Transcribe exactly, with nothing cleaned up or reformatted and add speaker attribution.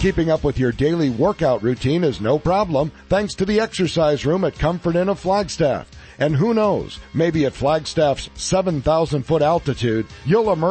Speaker 1: Keeping up with your daily workout routine is no problem thanks to the exercise room at Comfort Inn of Flagstaff. And who knows, maybe at Flagstaff's seven thousand foot altitude, you'll emerge